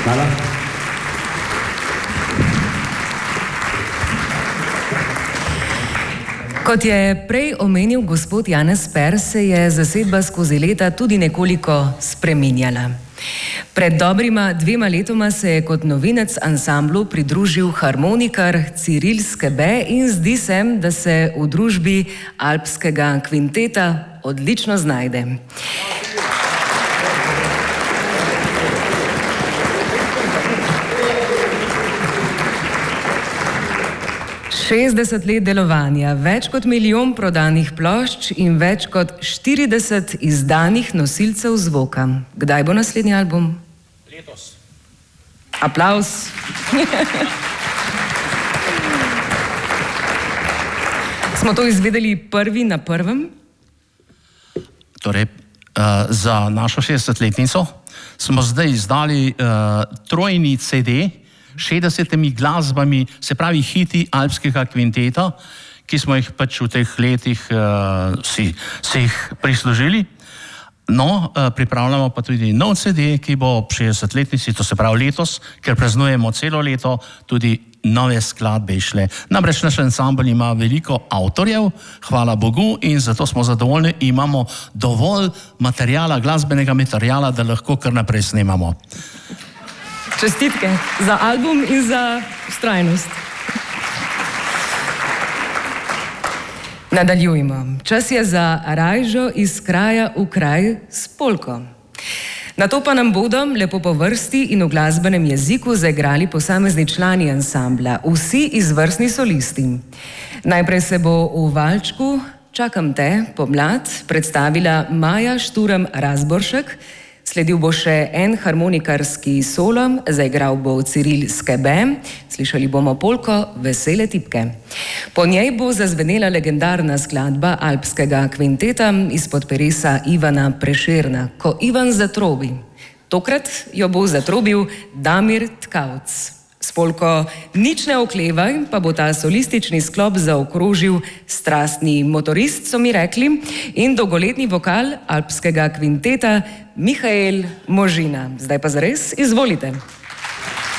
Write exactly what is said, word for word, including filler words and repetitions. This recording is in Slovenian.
Hvala. Kot je prej omenil gospod Janez Per, se je zasedba skozi leta tudi nekoliko spreminjala. Pred dobrima dvema letoma se je kot novinec ansamblu pridružil harmonikar Ciril Skebe in zdi se, da se v družbi alpskega kvinteta odlično znajde. šestdeset let delovanja, več kot milijon prodanih plošč in več kot štirideset izdanih nosilcev zvoka. Kdaj bo naslednji album? Letos. Aplavz. Smo to izvedeli prvi na prvem? Torej, uh, za našo šestdesetletnico smo zdaj izdali uh, trojni C D, šestdesetimi glasbami, se pravi hiti alpskega kvinteta, ki smo jih pač v teh letih uh, si, si jih prislužili. No, uh, pripravljamo pa tudi nov C D, ki bo ob šestdesetletnici, to se pravi letos, ker praznujemo celo leto, tudi nove skladbe išle. Namreč naš ansambl ima veliko avtorjev, hvala Bogu, in zato smo zadovoljni, imamo dovolj materijala, glasbenega materijala, da lahko kar naprej snemamo. Čestitke za album in za vztrajnost. Nadaljujemo. Čas je za Rajžo iz kraja v kraj s polko. Na to pa nam bodo lepo po vrsti in v glasbenem jeziku zaigrali posamezni člani ansambla, vsi izvrstni solisti. Najprej se bo v valčku Čakam te, pomlad, predstavila Maja Šturm Razboršek, sledil bo še en harmonikarski solo, zaigral bo Ciril Skebe, slišali bomo polko Vesele tipke. Po njej bo zazvenela legendarna skladba alpskega kvinteta izpod peresa Ivana Prešerna, Ko Ivan zatrobi. Tokrat jo bo zatrobil Damir Tkavc. S polko Nič ne oklevaj pa bo ta solistični sklop zaokrožil strastni motorist, so mi rekli, in dolgoletni vokal alpskega kvinteta Mihael Možina. Zdaj pa zares, izvolite.